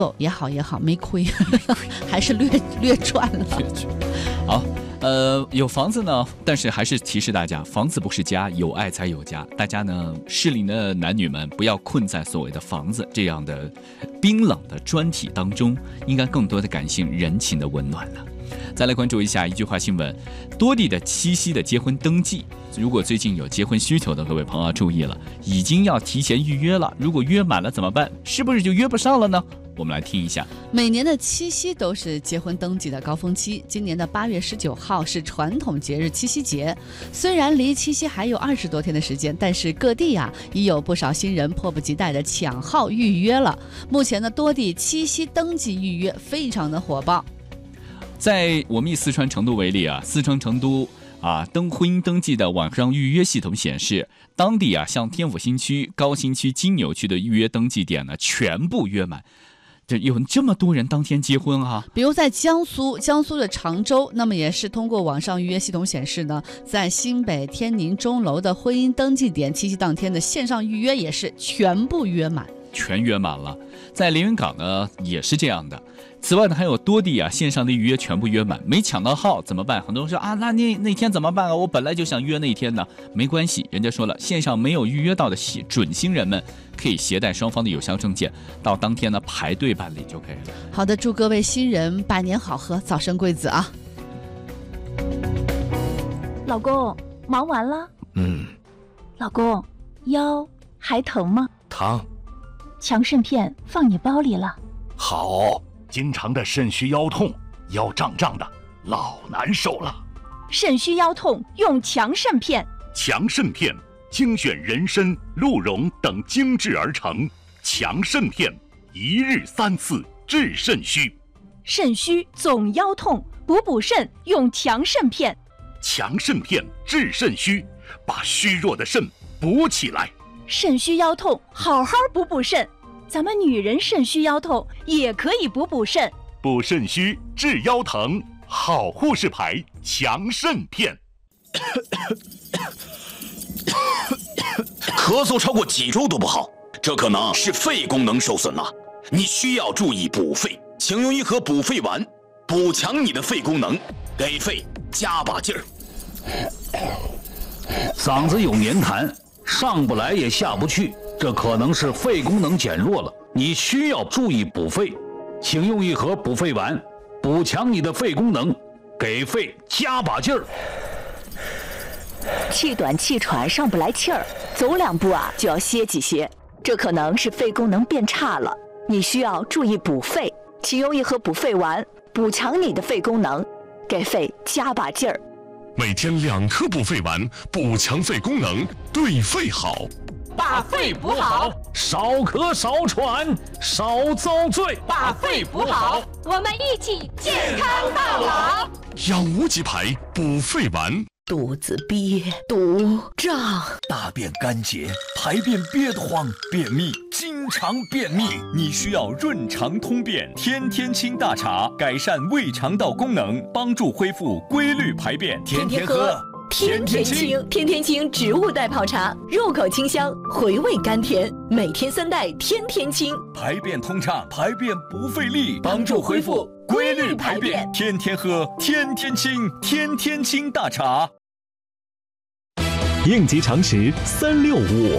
也好，没亏，还是略赚了。 好，有房子呢，但是还是提示大家，房子不是家，有爱才有家。大家呢，适龄的男女们不要困在所谓的房子这样的冰冷的砖体当中，应该更多的感性人情的温暖了。再来关注一下一句话新闻，多地的七夕的结婚登记，如果最近有结婚需求的各位朋友注意了，已经要提前预约了。如果约满了怎么办？是不是就约不上了呢？我们来听一下。 每年的七夕都是结婚登记的高峰期，今年的8月19号是传统节日七夕节。虽然离七夕还有20多天的时间，但是各地已有不少新人迫不及待的抢号预约了。目前呢，多地七夕登记预约非常的火爆。 在我们以四川成都为例四川成都婚姻登记的网上预约系统显示，当地像天府新区、高新区、金牛区的预约登记点呢，全部约满。有这么多人当天结婚比如在江苏的常州，那么也是通过网上预约系统显示呢，在新北天宁钟楼的婚姻登记点，七夕当天的线上预约也是全部约满， 全约满了。在连云港呢也是这样的。此外呢，还有多地线上的预约全部约满，没抢到号怎么办？很多人说那天怎么办我本来就想约那天呢。没关系，人家说了，线上没有预约到的准新人们可以携带双方的有效证件，到当天呢排队办理就可以了。 好的，祝各位新人百年好合，早生贵子老公，忙完了？老公，腰还疼吗？ 疼。 强肾片放你包里了。 好，经常的肾虚腰痛，腰胀胀的，老难受了。 肾虚腰痛用强肾片。 强肾片精选人参、鹿茸等精制而成，强肾片1日3次治肾虚。 肾虚总腰痛，补肾用强肾片。 强肾片治肾虚，把虚弱的肾补起来。 肾虚腰痛好好补肾，咱们女人肾虚腰痛也可以补肾。 补肾虚治腰疼，好护士牌强肾片。 咳嗽超过几周都不好，这可能是肺功能受损了，你需要注意补肺，请用一盒补肺丸，补强你的肺功能，给肺加把劲儿。 嗓子有黏痰，上不来也下不去，这可能是肺功能减弱了，你需要注意补肺，请用一盒补肺丸，补强你的肺功能，给肺加把劲儿。 气短气喘上不来气儿，走2步就要歇几歇，这可能是肺功能变差了，你需要注意补肺，请用一盒补肺丸，补强你的肺功能，给肺加把劲儿。 每天2颗补肺丸，补强肺功能，对肺好。 把肺补好， 少咳少喘少遭罪。 把肺补好， 我们一起健康到老。 养无极牌补肺丸。 肚子憋、堵、胀， 大便干结，排便憋得慌，便秘，经常便秘，你需要润肠通便天天清大茶，改善胃肠道功能，帮助恢复规律排便。天天喝， 天天清。天天清植物代泡茶，入口清香，回味甘甜，每天3袋天天清， 排便通畅，排便不费力，帮助恢复规律排便。天天喝，天天清，天天清大茶。 应急常识365。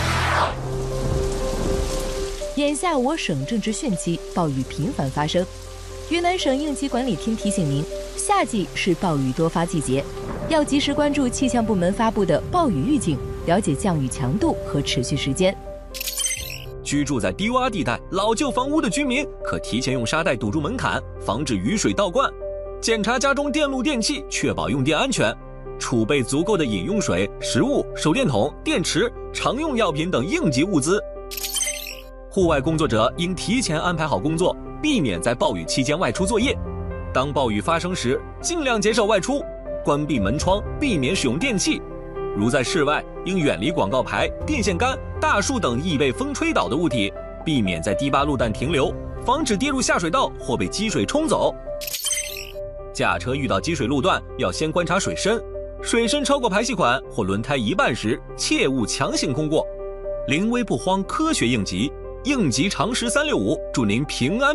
眼下我省正值汛期，暴雨频繁发生。云南省应急管理厅提醒您，夏季是暴雨多发季节，要及时关注气象部门发布的暴雨预警，了解降雨强度和持续时间。 居住在低洼地带、老旧房屋的居民可提前用沙袋堵住门槛，防止雨水倒灌。检查家中电路电器，确保用电安全。储备足够的饮用水、食物、手电筒、电池、常用药品等应急物资。户外工作者应提前安排好工作，避免在暴雨期间外出作业。当暴雨发生时，尽量减少外出，关闭门窗，避免使用电器。如在室外，应远离广告牌、电线杆、大树等易被风吹倒的物体，避免在低洼路段停留，防止跌入下水道或被积水冲走。驾车遇到积水路段，要先观察水深，水深超过排气管或轮胎一半时，切勿强行通过。临危不慌，科学应急，应急常识365，祝您平安。